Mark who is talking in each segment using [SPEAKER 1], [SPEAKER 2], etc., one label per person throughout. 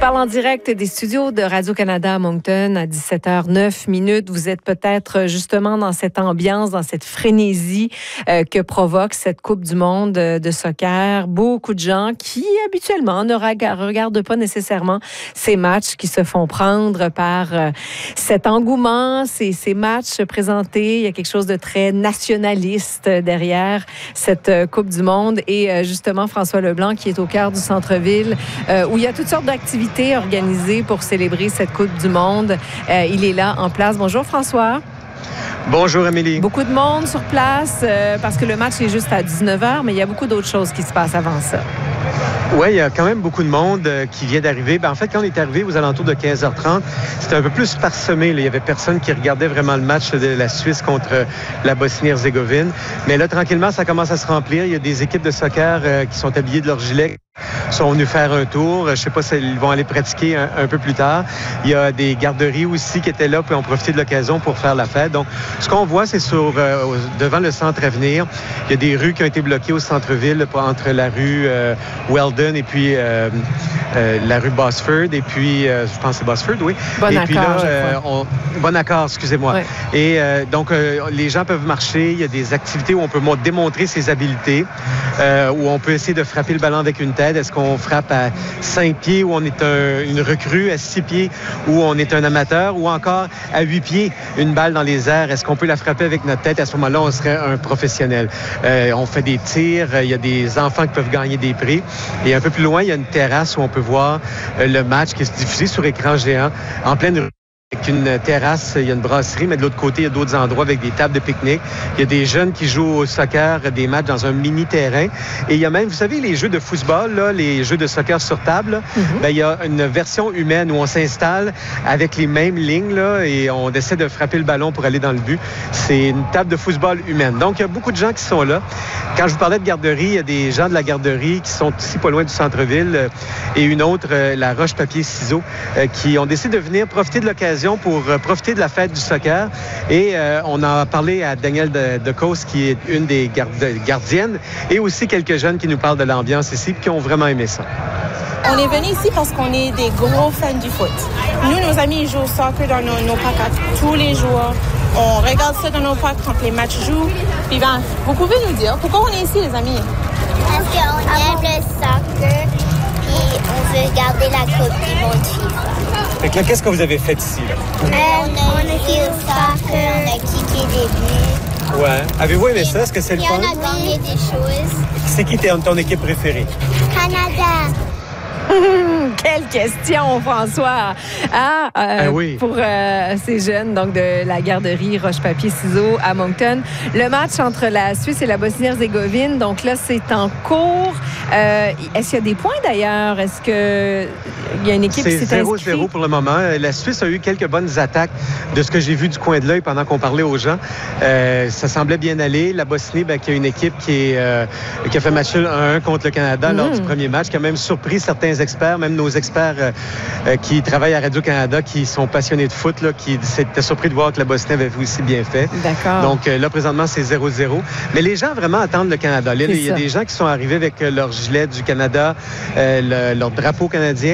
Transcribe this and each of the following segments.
[SPEAKER 1] parle en direct des studios de Radio-Canada à Moncton à 17h09. Vous êtes peut-être justement dans cette ambiance, dans cette frénésie que provoque cette Coupe du monde de soccer. Beaucoup de gens qui, habituellement, ne regardent pas nécessairement ces matchs qui se font prendre par cet engouement, ces matchs présentés. Il y a quelque chose de très nationaliste derrière cette Coupe du monde. Et justement, François Leblanc, qui est au cœur du centre-ville, où il y a toutes sortes d'activités organisées pour célébrer cette Coupe du monde. Il est là en place. Bonjour François.
[SPEAKER 2] Bonjour Amélie.
[SPEAKER 1] Beaucoup de monde sur place parce que le match est juste à 19h, mais il y a beaucoup d'autres choses qui se passent avant ça.
[SPEAKER 2] Oui, il y a quand même beaucoup de monde qui vient d'arriver. En fait, quand on est arrivé aux alentours de 15h30, c'était un peu plus parsemé. Il n'y avait personne qui regardait vraiment le match de la Suisse contre la Bosnie-Herzégovine. Mais là, tranquillement, ça commence à se remplir. Il y a des équipes de soccer qui sont habillées de leur gilet, sont venus faire un tour. Je ne sais pas s'ils vont aller pratiquer un peu plus tard. Il y a des garderies aussi qui étaient là puis ont profité de l'occasion pour faire la fête. Donc, ce qu'on voit, c'est devant le centre Avenir. Il y a des rues qui ont été bloquées au centre-ville entre la rue Weldon et puis la rue Bosford. Et puis, je pense que c'est Bosford, oui.
[SPEAKER 1] Bonaccord,
[SPEAKER 2] excusez-moi.
[SPEAKER 1] Ouais.
[SPEAKER 2] Et donc, les gens peuvent marcher. Il y a des activités où on peut démontrer ses habiletés, où on peut essayer de frapper le ballon avec une tête. Est-ce qu'on frappe à 5 pieds où on est une recrue, à 6 pieds où on est un amateur, ou encore à 8 pieds, une balle dans les airs? Est-ce qu'on peut la frapper avec notre tête? À ce moment-là, on serait un professionnel. On fait des tirs. Il y a des enfants qui peuvent gagner des prix. Et un peu plus loin, il y a une terrasse où on peut voir le match qui est diffusé sur écran géant en pleine rue. Avec une terrasse, il y a une brasserie, mais de l'autre côté, il y a d'autres endroits avec des tables de pique-nique. Il y a des jeunes qui jouent au soccer, des matchs dans un mini-terrain. Et il y a même, vous savez, les jeux de football, là, les jeux de soccer sur table, il y a une version humaine où on s'installe avec les mêmes lignes là, et on essaie de frapper le ballon pour aller dans le but. C'est une table de football humaine. Donc, il y a beaucoup de gens qui sont là. Quand je vous parlais de garderie, il y a des gens de la garderie qui sont ici pas loin du centre-ville et une autre, la Roche-Papier-Ciseaux, qui ont décidé de venir profiter de l'occasion pour profiter de la fête du soccer. Et on a parlé à Danielle Decausse, qui est une des gardiennes, et aussi quelques jeunes qui nous parlent de l'ambiance ici, qui ont vraiment aimé ça.
[SPEAKER 3] On est venu ici parce qu'on est des gros fans du foot. Nous, nos amis, ils jouent au soccer dans nos parcs tous les jours. On regarde ça dans nos parcs quand les matchs jouent. Puis vous pouvez nous dire pourquoi on est ici, les amis?
[SPEAKER 4] Parce qu'on aime le soccer et on veut garder la Coupe du monde FIFA.
[SPEAKER 2] Fait que là, qu'est-ce que vous avez fait ici? Là?
[SPEAKER 4] On a été au soccer, on a kické des buts.
[SPEAKER 2] Ouais. Avez-vous aimé ça? Est-ce que c'est le fun?
[SPEAKER 4] Et on a gagné des choses.
[SPEAKER 2] C'est qui ton équipe préférée?
[SPEAKER 4] Canada.
[SPEAKER 1] Quelle question, François!
[SPEAKER 2] Oui.
[SPEAKER 1] Pour ces jeunes donc de la garderie Roche-Papier-Ciseaux à Moncton. Le match entre la Suisse et la Bosnie-Herzégovine, donc là, c'est en cours. Est-ce qu'il y a des points d'ailleurs? Est-ce qu'il y a une équipe qui s'est inscrite?
[SPEAKER 2] C'est 0-0 pour le moment. La Suisse a eu quelques bonnes attaques de ce que j'ai vu du coin de l'œil pendant qu'on parlait aux gens. Ça semblait bien aller. La Bosnie, qui a une équipe qui a fait match 1-1 contre le Canada lors du premier match, qui a même surpris certains experts, même nos experts qui travaillent à Radio-Canada, qui sont passionnés de foot, là, qui s'étaient surpris de voir que la Bosnie avait aussi bien fait.
[SPEAKER 1] D'accord.
[SPEAKER 2] Donc là, présentement, c'est 0-0. Mais les gens vraiment attendent le Canada. Là, il y a des gens qui sont arrivés avec leur gilet du Canada, leur drapeau canadien.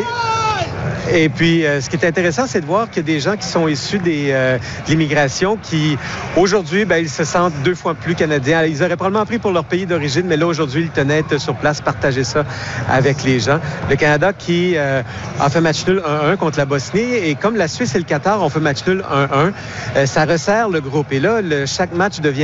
[SPEAKER 2] Et puis, ce qui est intéressant, c'est de voir qu'il y a des gens qui sont issus de l'immigration qui, aujourd'hui, ils se sentent 2 fois plus canadiens. Ils auraient probablement pris pour leur pays d'origine, mais là, aujourd'hui, ils tenaient à être sur place, partager ça avec les gens. Le Canada qui a fait match nul 1-1 contre la Bosnie. Et comme la Suisse et le Qatar ont fait match nul 1-1, ça resserre le groupe. Et là, chaque match devient